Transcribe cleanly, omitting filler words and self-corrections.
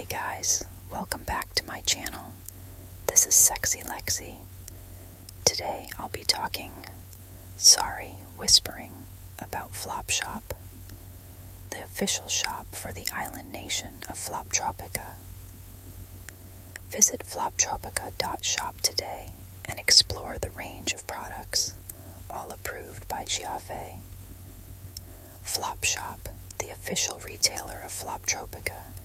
guys, welcome back to my channel. This is Sexy Lexi. Today I'll be whispering about Flopshop, the official shop for the island nation of Floptropica. Visit floptropica.shop today and explore the range of products, all approved by Giave. Flopshop, the official retailer of Floptropica,